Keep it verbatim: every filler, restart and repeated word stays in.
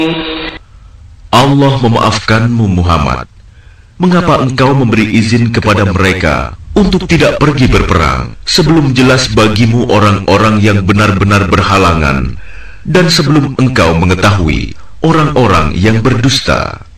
Allah memaafkanmu Muhammad. Mengapa engkau memberi izin kepada mereka untuk tidak pergi berperang sebelum jelas bagimu orang-orang yang benar-benar berhalangan dan sebelum engkau mengetahui orang-orang yang berdusta?